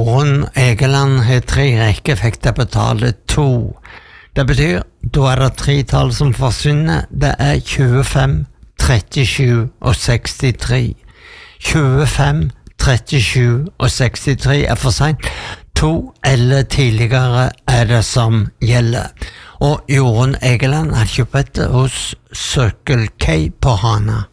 Jorunn Egeland har 3 rekkeeffekter betale 2. Det betyr, da det 3 tall som forsvinner, det 25, 37 og 63. 25, 37 og 63 for sent. 2 eller tidligere det som gjelder. Og Jorunn Egeland har kjøpt hos Circle K på Hana.